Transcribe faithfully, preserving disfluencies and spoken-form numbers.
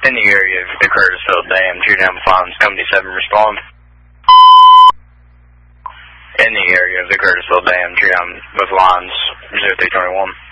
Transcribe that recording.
In the area of the Curtisville Dam, two down Fonz, Company seven, respond. In the area of the Curtisville Dam, two down with lines, zero three twenty-one.